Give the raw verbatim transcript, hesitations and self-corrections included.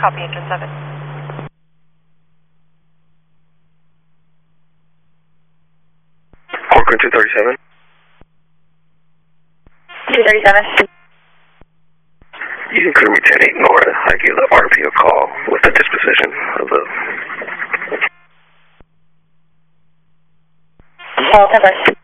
Copy, engine seven. Corcoran two thirty-seven. two thirty-seven. Using Crewman ten eight Nora, I gave the R P a call with the disposition of the... Well, ten